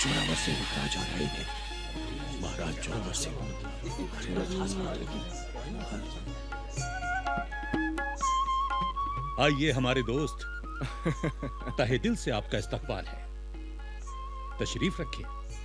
जोरावर से राजा रहे हैं। महाराज जोरावर से आइए हमारे दोस्त, तहे दिल से आपका इस्तकबाल है। तशरीफ रखिए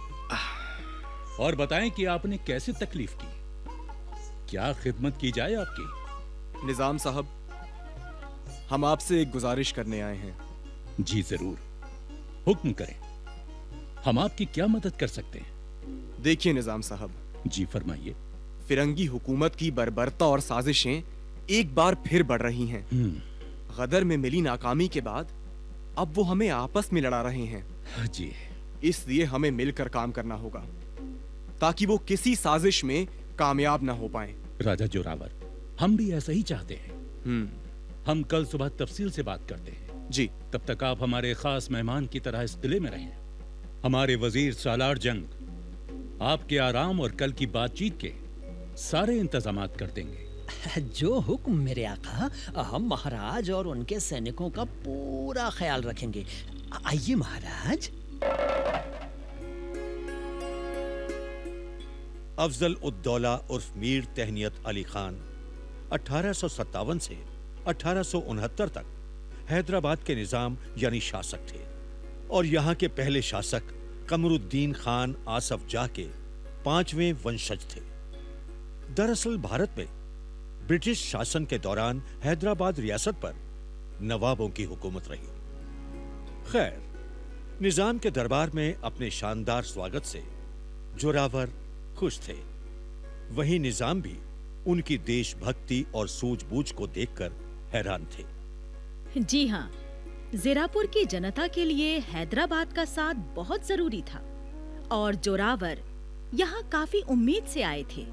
और बताएं कि आपने कैसे तकलीफ की, क्या खिदमत की जाए आपकी। निजाम साहब, हम आपसे एक गुजारिश करने आए हैं। जी जरूर, हुक्म करें, हम आपकी क्या मदद कर सकते हैं। देखिए निजाम साहब, जी फरमाइए। फिरंगी हुकूमत की बर्बरता और साजिशें एक बार फिर बढ़ रही हैं। गदर में मिली नाकामी के बाद अब वो हमें आपस में लड़ा रहे हैं। जी, इसलिए हमें मिलकर काम करना होगा ताकि वो किसी साजिश में कामयाब ना हो पाएं। राजा जोरावर, हम भी ऐसा ही चाहते हैं। हम कल सुबह तफसील से बात करते हैं। जी। तब तक आप हमारे खास मेहमान की तरह इस किले में रहें। हमारे वजीर सालार जंग आपके आराम और कल की बातचीत के सारे इंतजामात कर देंगे। जो हुक्म मेरे आका, हम महाराज और उनके सैनिकों का पूरा ख्याल रखेंगे। आइए महाराज। अफजल उद्दौला उर्फ मीर तहनियत अली खान 1857 से 1869 तक हैदराबाद के निजाम यानी शासक थे और यहाँ के पहले शासक कमरुद्दीन खान आसफ जाह के 5वें वंशज थे। दरअसल भारत में ब्रिटिश शासन के दौरान हैदराबाद रियासत पर नवाबों की हुकूमत रही। खैर, निजाम के दरबार में अपने शानदार स्वागत से जोरावर खुश थे। वहीं निजाम भी उनकी देशभक्ति और सूझबूझ को देखकर हैरान थे। जी हाँ, ज़ीरापुर की जनता के लिए हैदराबाद का साथ बहुत जरूरी था और जोरावर यहाँ काफी उम्मीद से आए थे।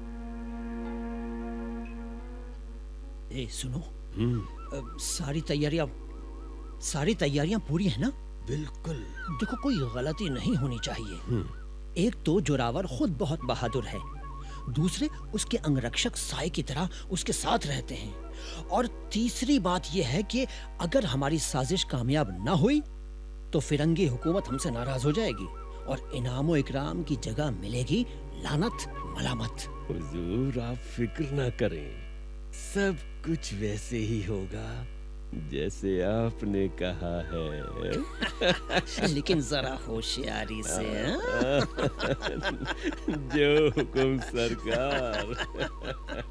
ए सुनो, सारी तैयारियां पूरी है ना? बिल्कुल। देखो, कोई गलती नहीं होनी चाहिए। एक तो जोरावर खुद बहुत बहादुर है, दूसरे उसके अंगरक्षक साए की तरह उसके साथ रहते हैं, और तीसरी बात यह है कि अगर हमारी साजिश कामयाब ना हुई तो फिरंगी हुकूमत हमसे नाराज हो जाएगी और इनामो इकराम की जगह मिलेगी लानत मलामत। हुजूर, आप फिक्र ना करें, सब कुछ वैसे ही होगा जैसे आपने कहा है। लेकिन जरा होशियारी से। जो हुकुम सरकार।